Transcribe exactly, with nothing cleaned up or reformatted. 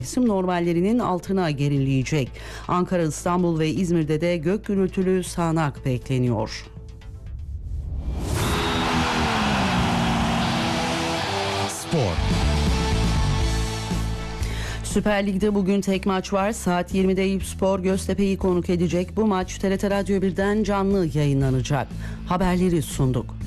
mevsim normallerinin altına gerileyecek. Ankara, İstanbul ve İzmir'de de gök gürültülü sağanak bekleniyor. Spor. Süper Lig'de bugün tek maç var. Saat yirmide Eyüpspor Göztepe'yi konuk edecek. Bu maç T R T Radyo birden canlı yayınlanacak. Haberleri sunduk.